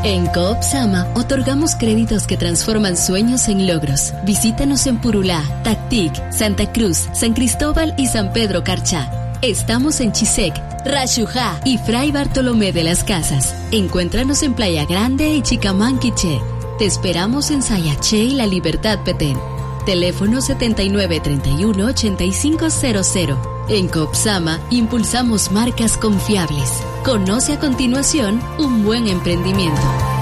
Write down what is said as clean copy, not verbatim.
En Coop Sama otorgamos créditos que transforman sueños en logros. Visítanos en Purulá, Tactic, Santa Cruz, San Cristóbal y San Pedro Carchá. Estamos en Chisec, Rayujá y Fray Bartolomé de las Casas. Encuéntranos en Playa Grande y Chicamán, Quiché. Te esperamos en Sayaché y La Libertad, Petén. Teléfono 7931-8500. En Coop Sama impulsamos marcas confiables. Conoce a continuación un buen emprendimiento.